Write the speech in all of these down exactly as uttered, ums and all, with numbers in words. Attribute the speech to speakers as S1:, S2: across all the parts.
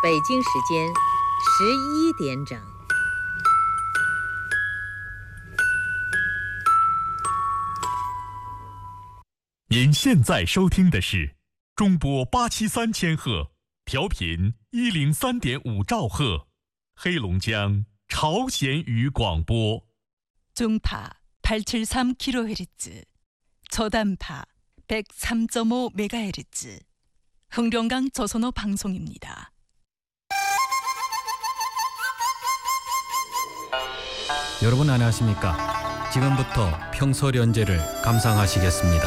S1: 北京时间十一点整。
S2: 您现在收听的是中波八七三千赫，调频一零三点五兆赫，黑龙江朝鲜语广播。
S3: 중파 팔백칠십삼 킬로헤르츠, 저단파 백삼 점 오 메가헤르츠, 흥룡강 조선어 방송입니다.
S4: 여러분 안녕하십니까? 지금부터 평소련제를 감상하시겠습니다.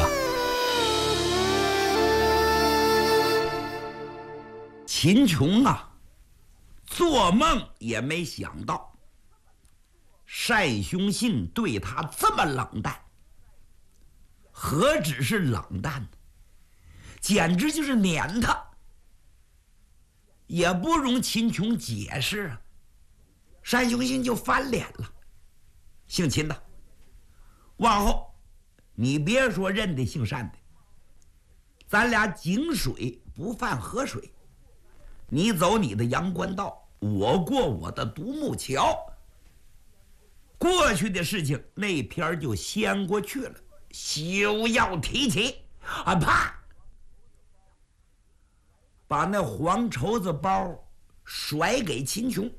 S5: 秦琼啊，做梦也没想到单雄信对他这么冷淡。何止是冷淡呢，简直就是撵他，也不容秦琼解释啊。单雄信就翻脸了：“姓秦的，往后你别说认得姓单的，咱俩井水不犯河水。你走你的阳关道，我过我的独木桥。过去的事情那篇就先过去了，休要提起。”啊，啪！把那黄绸子包甩给秦琼。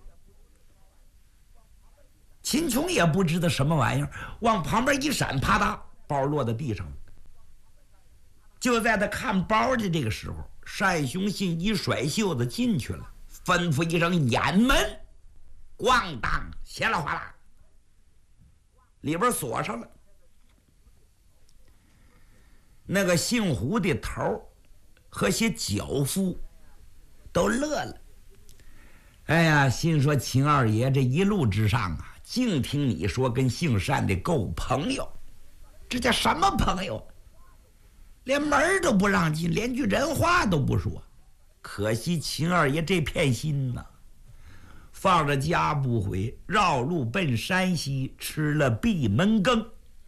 S5: 秦琼也不知道什么玩意儿，往旁边一闪，啪嗒，包落在地上了。就在他看包的这个时候，单雄信一甩袖子进去了，吩咐一声：“掩门！”咣当，稀里哗啦，里边锁上了。那个姓胡的头和些脚夫都乐了。哎呀，心说秦二爷这一路之上啊，净听你说跟姓单的够朋友，这叫什么朋友？连门都不让进，连句人话都不说。可惜秦二爷这片心呐，放着家不回，绕路奔山西，吃了闭门羹。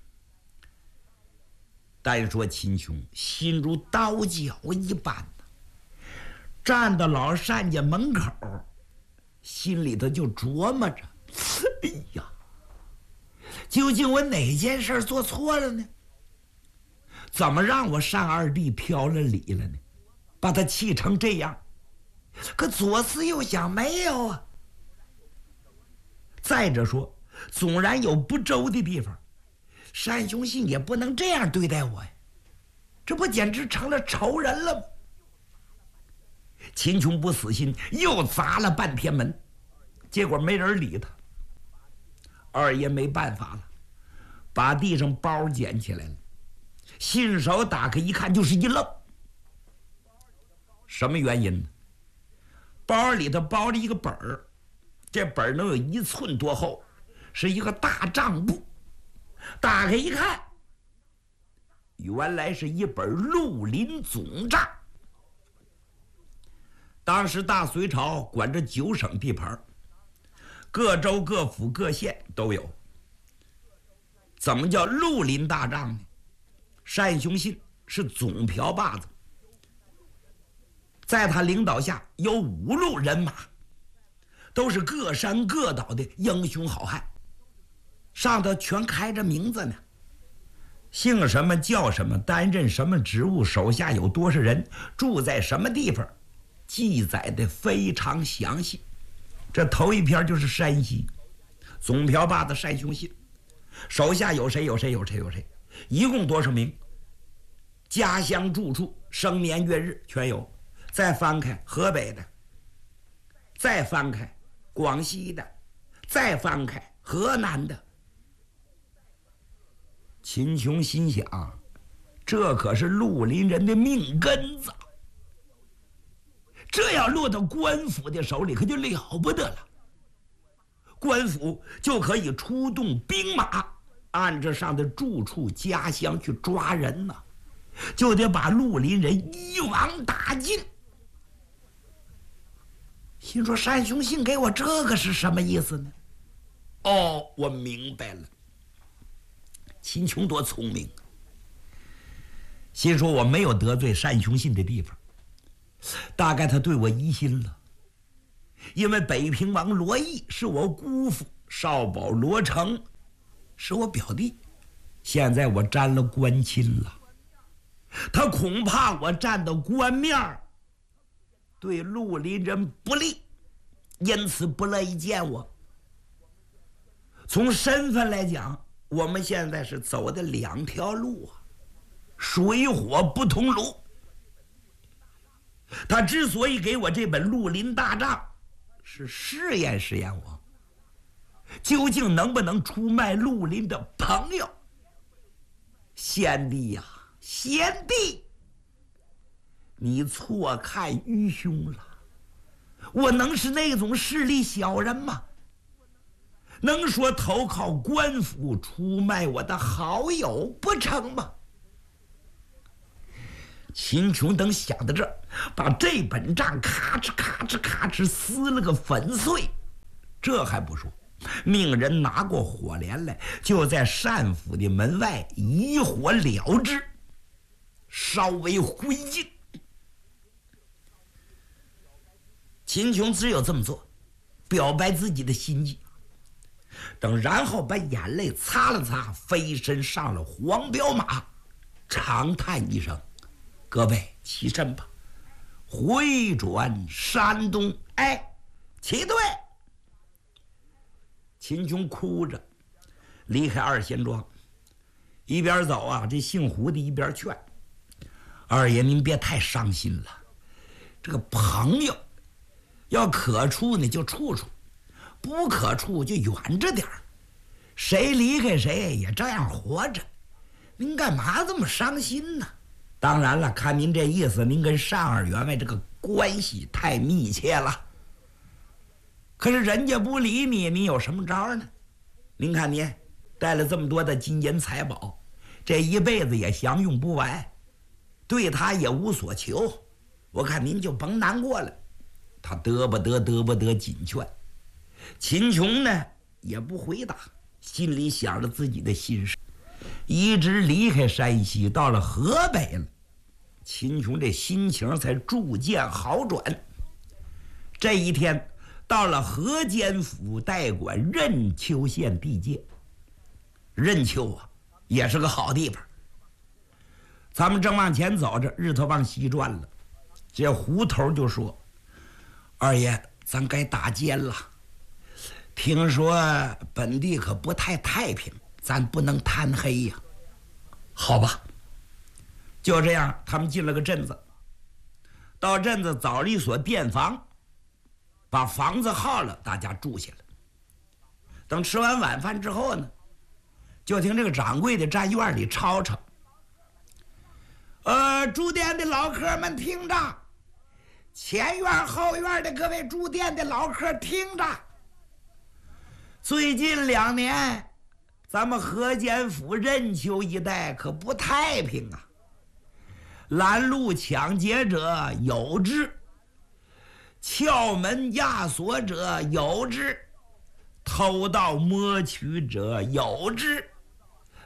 S5: 单说秦琼心如刀绞一般呢，站到老单家门口，心里头就琢磨着：哎呀，究竟我哪件事做错了呢？怎么让我单二弟飘了礼了呢？把他气成这样。可左思右想，没有啊。再者说，纵然有不周的地方，单雄信也不能这样对待我呀，这不简直成了仇人了吗？秦琼不死心，又砸了半天门，结果没人理他。二爷没办法了，把地上包捡起来了，信手打开一看，就是一愣。什么原因呢？包里头包着一个本儿，这本儿能有一寸多厚，是一个大账簿。打开一看，原来是一本绿林总账。当时大隋朝管着九省地盘，各州各府各县都有。怎么叫绿林大账呢？单雄信是总瓢把子，在他领导下有五路人马，都是各山各岛的英雄好汉，上头全开着名字呢，姓什么叫什么，担任什么职务，手下有多少人，住在什么地方，记载的非常详细。这头一篇就是山西总瓢把子单雄信，手下有谁有谁有谁有谁，一共多少名，家乡住处生年月日全有。再翻开河北的，再翻开广西的，再翻开河南的。秦琼心想，这可是绿林人的命根子，这要落到官府的手里可就了不得了。官府就可以出动兵马，按着上的住处家乡去抓人呢、啊，就得把绿林人一网打尽。心说单雄信给我这个是什么意思呢？哦，我明白了。秦琼多聪明，心说我没有得罪单雄信的地方，大概他对我疑心了， 因为北平王罗毅是我姑父，少保罗成是我表弟，现在我沾了官亲了，他恐怕我站到官面儿对绿林人不利，因此不乐意见我。从身份来讲，我们现在是走的两条路啊，水火不同路。他之所以给我这本《绿林大账》，是试验试验我究竟能不能出卖绿林的朋友。贤弟呀、啊，贤弟，你错看愚兄了。我能是那种势利小人吗？能说投靠官府出卖我的好友不成吗？秦琼等想到这儿，把这本账咔哧咔哧咔哧撕了个粉碎。这还不说，命人拿过火镰来，就在单府的门外以火燎之，烧为灰烬。秦琼只有这么做，表白自己的心迹。等然后把眼泪擦了擦，飞身上了黄骠马，长叹一声：“各位起身吧。”回转山东，哎，起队。秦琼哭着离开二贤庄，一边走啊，这姓胡的一边劝：“二爷您别太伤心了，这个朋友要可处呢就处处，不可处就远着点儿，谁离开谁也这样活着，您干嘛这么伤心呢？当然了，看您这意思，您跟单二员外这个关系太密切了。可是人家不理你，你有什么招呢？您看您带了这么多的金银财宝，这一辈子也享用不完，对他也无所求，我看您就甭难过了。”他得不得得不得紧劝。秦琼呢也不回答，心里想着自己的心事。一直离开山西，到了河北了，秦琼这心情才逐渐好转。这一天到了河间府代管任丘县地界。任丘啊也是个好地方。咱们正往前走着，日头往西转了，这胡头就说：“二爷，咱该打尖了。听说本地可不太太平，咱不能贪黑呀。”好吧，就这样，他们进了个镇子。到镇子找了一所店房，把房子耗了，大家住下了。等吃完晚饭之后呢，就听这个掌柜的站院里吵吵：“呃，住店的老客们听着，前院后院的各位住店的老客听着，最近两年咱们河间府任丘一带可不太平啊，拦路抢劫者有之，撬门压锁者有之，偷盗摸取者有之，